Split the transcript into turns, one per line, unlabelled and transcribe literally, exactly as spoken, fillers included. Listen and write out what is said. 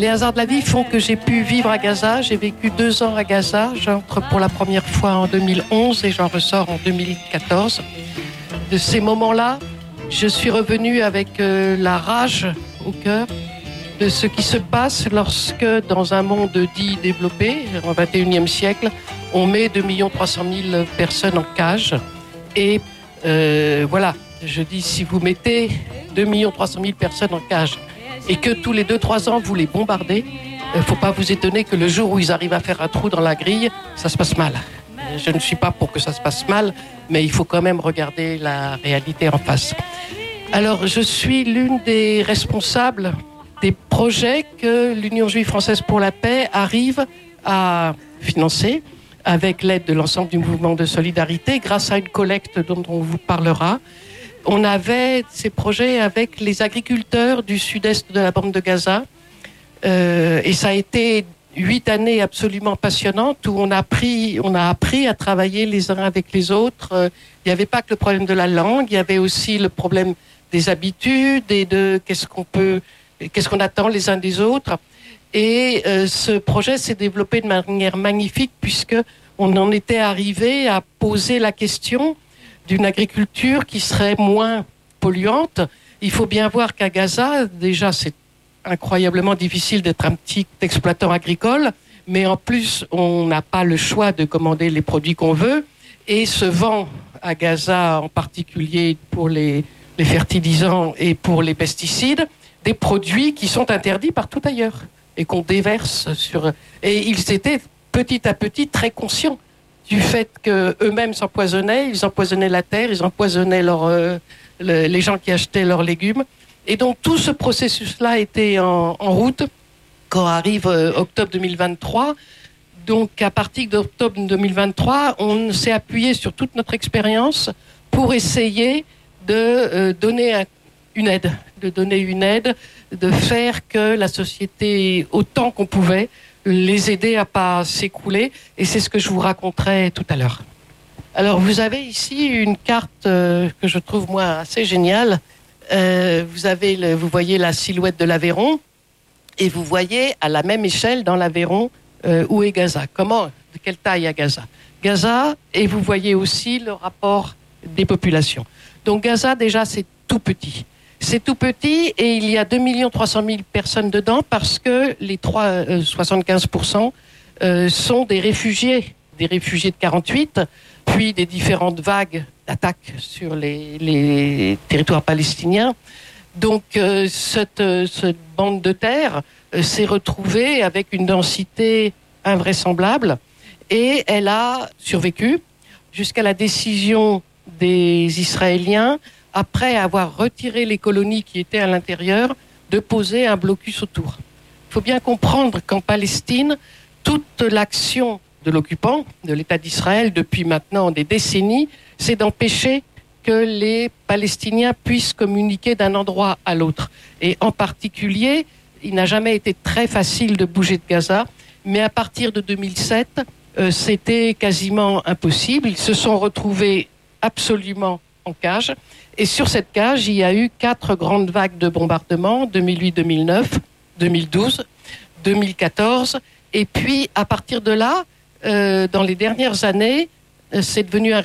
Les hasards de la vie font que j'ai pu vivre à Gaza. J'ai vécu deux ans à Gaza. J'entre pour la première fois en deux mille onze et j'en ressors en deux mille quatorze. De ces moments-là, je suis revenue avec euh, la rage au cœur de ce qui se passe lorsque, dans un monde dit développé, au vingt et unième siècle, on met deux millions trois cent mille personnes en cage. Et euh, voilà, je dis, si vous mettez deux millions trois cent mille personnes en cage et que tous les deux trois ans, vous les bombardez, il ne faut pas vous étonner que le jour où ils arrivent à faire un trou dans la grille, ça se passe mal. Je ne suis pas pour que ça se passe mal, mais il faut quand même regarder la réalité en face. Alors, je suis l'une des responsables des projets que l'Union juive française pour la paix arrive à financer avec l'aide de l'ensemble du mouvement de solidarité grâce à une collecte dont on vous parlera. On avait ces projets avec les agriculteurs du sud-est de la bande de Gaza euh, et ça a été huit années absolument passionnantes où on a appris, on a appris à travailler les uns avec les autres. Euh, il n'y avait pas que le problème de la langue, il y avait aussi le problème des habitudes et de qu'est-ce qu'on peut, qu'est-ce qu'on attend les uns des autres. Et euh, ce projet s'est développé de manière magnifique puisque on en était arrivé à poser la question d'une agriculture qui serait moins polluante. Il faut bien voir qu'à Gaza, déjà, c'est incroyablement difficile d'être un petit exploitant agricole, mais en plus, on n'a pas le choix de commander les produits qu'on veut. Et se vend à Gaza, en particulier pour les, les fertilisants et pour les pesticides, des produits qui sont interdits partout ailleurs et qu'on déverse sur... Et ils étaient petit à petit très conscients du fait qu'eux-mêmes s'empoisonnaient, ils empoisonnaient la terre, ils empoisonnaient leur, euh, le, les gens qui achetaient leurs légumes. Et donc tout ce processus-là était en, en route quand arrive euh, octobre deux mille vingt-trois. Donc à partir d'octobre deux mille vingt-trois, on s'est appuyé sur toute notre expérience pour essayer de euh, donner un, une aide, de donner une aide, de faire que la société, autant qu'on pouvait, les aider à pas s'écrouler, et c'est ce que je vous raconterai tout à l'heure. Alors vous avez ici une carte euh, que je trouve moi assez géniale. Euh, vous avez, le, vous voyez la silhouette de l'Aveyron, et vous voyez à la même échelle dans l'Aveyron euh, où est Gaza. Comment, de quelle taille à Gaza Gaza, et vous voyez aussi le rapport des populations. Donc Gaza déjà c'est tout petit. C'est tout petit et il y a deux millions trois cent mille personnes dedans parce que les trois, euh, soixante-quinze pour cent euh, sont des réfugiés, des réfugiés de quarante-huit, puis des différentes vagues d'attaques sur les, les territoires palestiniens. Donc euh, cette, euh, cette bande de terre euh, s'est retrouvée avec une densité invraisemblable et elle a survécu jusqu'à la décision des Israéliens, après avoir retiré les colonies qui étaient à l'intérieur, de poser un blocus autour. Il faut bien comprendre qu'en Palestine, toute l'action de l'occupant, de l'État d'Israël, depuis maintenant des décennies, c'est d'empêcher que les Palestiniens puissent communiquer d'un endroit à l'autre. Et en particulier, il n'a jamais été très facile de bouger de Gaza, mais à partir de deux mille sept, euh, c'était quasiment impossible. Ils se sont retrouvés absolument en cage. Et sur cette cage, il y a eu quatre grandes vagues de bombardements, deux mille huit, deux mille neuf, deux mille douze, deux mille quatorze. Et puis, à partir de là, euh, dans les dernières années, euh, c'est devenu un